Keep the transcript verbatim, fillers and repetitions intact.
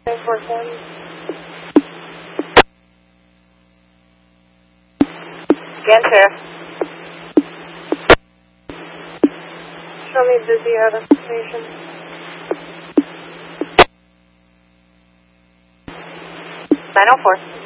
nine four one. Again, Sheriff. Show me busy out of station. nine oh four.